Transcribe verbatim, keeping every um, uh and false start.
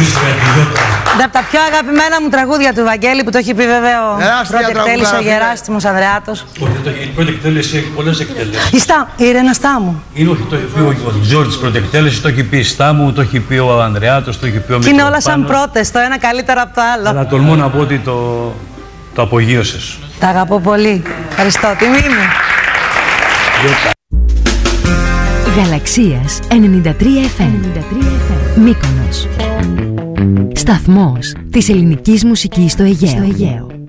Είναι από τα πιο αγαπημένα μου τραγούδια του Βαγγέλη, που το έχει πει βέβαια ο πρώτη εκτέλεση, ο Γεράστημος Ανδρεάτος. Όχι, η πρώτη εκτέλεση έχει πολλές εκτέλεσεις. Η Στά, η Ρένα Στάμου. Είναι, όχι, το έχει πει ο Τζόρτζης πρώτη εκτέλεση, το έχει πει η Στάμου, το έχει πει ο Ανδρεάτος, το έχει πει ο Μητροπάνος. Και είναι όλα σαν πρώτες, το ένα καλύτερο από το άλλο. Αλλά τολμώ να πω ότι το, το απογείωσες. Τα αγαπώ πολύ. Ευχαριστώ. Τιμή μου. Γαλαξίας ενενήντα τρία εφ εμ Μύκονος. Σταθμός της ελληνικής μουσικής στο Αιγαίο.